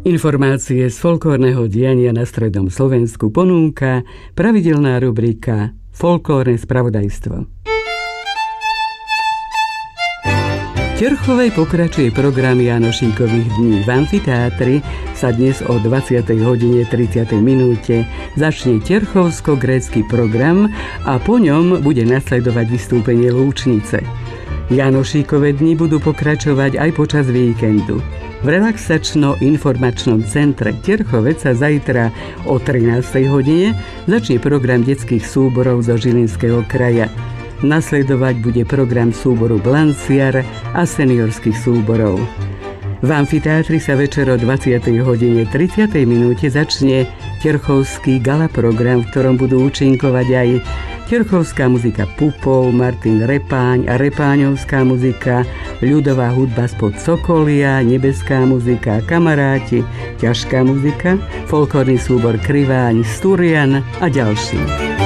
Informácie z folklórneho diania na strednom Slovensku ponúka pravidelná rubrika Folklórne spravodajstvo. V Terchovej pokračuje program Jánošíkových dní. V amfiteátri sa dnes o 20:30 začne terchovsko-grécky program a po ňom bude nasledovať vystúpenie lúčnice. Jánošíkove dni budú pokračovať aj počas víkendu. V relaxačno-informačnom centre Terchovec sa zajtra o 13:00 začne program detských súborov zo Žilinského kraja. Nasledovať bude program súboru Blanciar a seniorských súborov. V amfiteátri sa večer o 20:30 začne terchovský gala program, v ktorom budú účinkovať aj terchovská muzika Pupov, Martin Repáň a repáňovská muzika, ľudová hudba spod Sokolia, nebeská muzika Kamaráti, ťažká muzika, folklórny súbor Kriváň, Sturian a ďalší.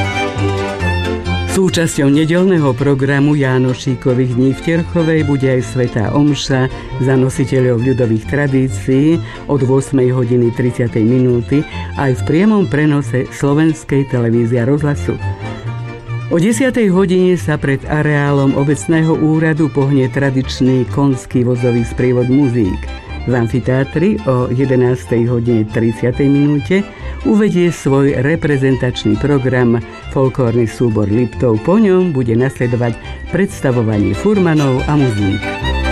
Súčasťou nedeľného programu Jánošíkových dní v Terchovej bude aj svätá omša za nositeľov ľudových tradícií od 8:30 aj v priamom prenose Slovenskej televízie a rozhlasu. O 10:00 sa pred areálom obecného úradu pohne tradičný konský vozový sprievod muzík. V amfiteátri o 11:30 uvedie svoj reprezentačný program folklórny súbor Liptov. Po ňom bude nasledovať predstavovanie furmanov a muzík.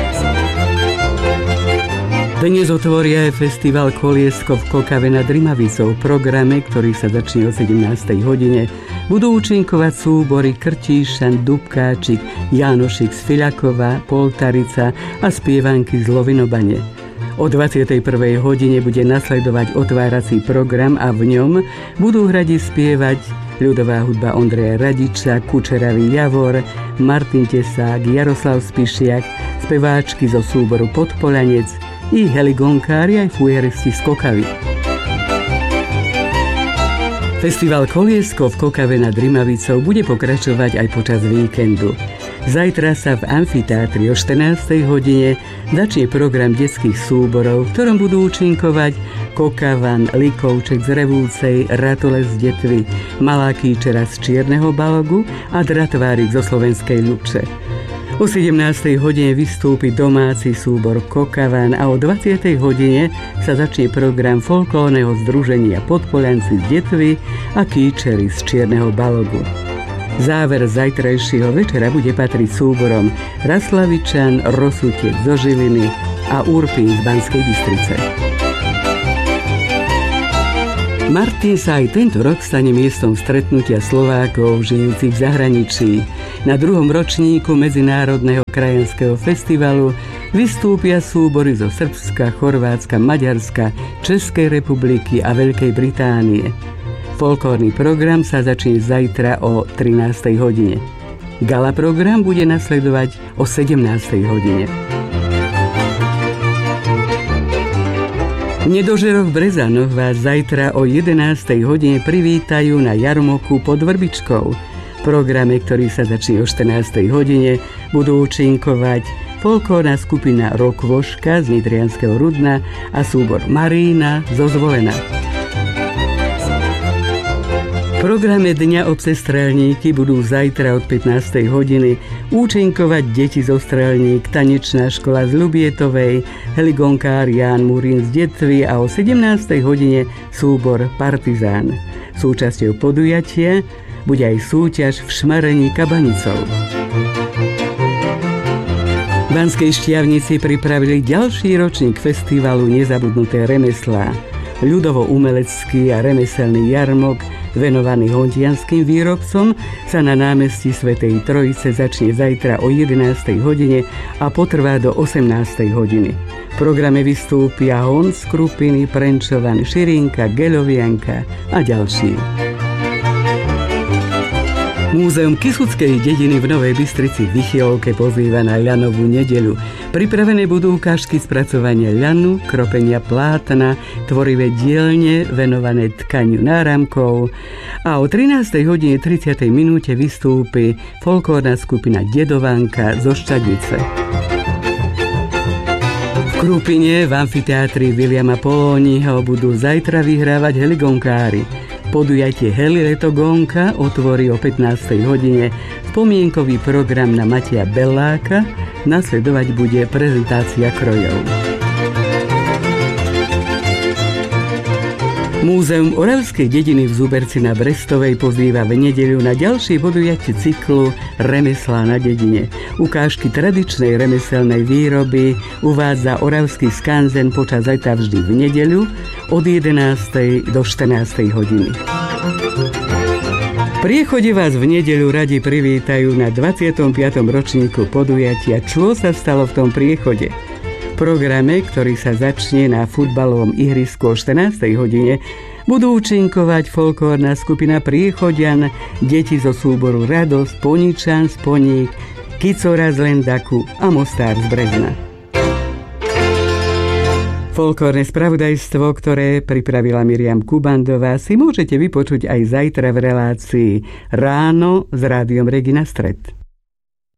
Dnes otvoria aj festival Koliesko v Kokave nad Rimavicou. V programe, ktorý sa začne o 17:00, budú účinkovať súbory Krtíšan, Dubkáčik, Jánošik z Fiľakova, Poltarica a spievanky z Lovinobane. O 21:00 bude nasledovať otvárací program a v ňom budú hrať spievať ľudová hudba Ondreja Radiča, Kučeravý Javor, Martin Tesák, Jaroslav Spišiak, speváčky zo súboru Podpoľanec i heligonkári aj fujeristi z Kokavy. Festival Koliesko v Kokave nad Rimavicou bude pokračovať aj počas víkendu. Zajtra sa v amfiteátri o 14:00 začne program detských súborov, v ktorom budú účinkovať Kokavan, Likovček z Revúcej, Ratole z Detvy, Malá Kýčera z Čierneho Balogu a Dratvárik zo Slovenskej Ľupče. O 17:00 vystúpi domáci súbor Kokavan a o 20:00 sa začne program folklórneho združenia Podpoľanci z Detvy a Kýčery z Čierneho Balogu. Záver zajtrajšieho večera bude patriť súborom Raslavičan, Rosutec zo Žiliny a Urpín z Banskej Bystrice. Martin sa aj tento rok stane miestom stretnutia Slovákov žijúcich v zahraničí. Na 2. ročníku Medzinárodného krajanského festivalu vystúpia súbory zo Srbska, Chorvátska, Maďarska, Českej republiky a Veľkej Británie. Folklórny program sa začne zajtra o 13:00. Gala program bude nasledovať o 17:00. V Nedožeroch Brezanoch vás zajtra o 11:00 privítajú na jarmoku pod Vrbičkou. V programe, ktorý sa začne o 14:00, budú účinkovať folklórna skupina Rokvoška z Nitrianskeho Rudna a súbor Marína zo Zvolena. V programe Dňa obce Strelníky budú zajtra od 15:00 účinkovať deti zo Strelník, tanečná škola z Ľubietovej, heligonkár Ján Murín z Detvy a o 17:00 súbor Partizán. Súčasťou podujatia bude aj súťaž v šmarení kabanicou. V Banskej Štiavnici pripravili ďalší ročník festivalu Nezabudnuté remeslá. Ľudovo-umelecký a remeselný jarmok venovaný hontianským výrobcom sa na námestí Svätej Trojice začne zajtra o 11:00 a potrvá do 18:00. V programe vystúpia Honc, Krupiny, Prenčovan, Širinka, Gelovianka a ďalší. Múzeum Kysuckej dediny v Novej Bystrici v Vychielovke pozýva na ľanovú nedeľu. Pripravené budú ukážky spracovania ľanu, kropenia plátna, tvorivé dielne venované tkaniu náramkov a o 13:30 vystúpi folklórna skupina Dedovanka zo Ščadnice. V V Krupine v amfiteátri Viliama Polóniho budú zajtra vyhrávať heligonkári. Podujatie Helileto Gonka otvorí o 15. hodine spomienkový program na Mateja Belláka, nasledovať bude prezentácia krojov. Múzeum Oravskej dediny v Zuberci na Brestovej pozýva v nedeľu na ďalšie podujatie cyklu Remeslá na dedine. Ukážky tradičnej remeselnej výroby uvádza Oravský skanzen počas leta vždy v nedeľu od 11. do 14. hodiny. V priechode vás v nedeľu radi privítajú na 25. ročníku podujatia Čo sa stalo v tom priechode? V programe, ktorý sa začne na futbalovom ihrisku o 14. hodine, budú účinkovať folklórna skupina Priechodian, deti zo súboru Radosť, Poničan z Poník, Kicora z Lendaku a Mostár z Brezna. Folklórne spravodajstvo, ktoré pripravila Miriam Kubandová, si môžete vypočuť aj zajtra v relácii Ráno s Rádiom Regina Stred.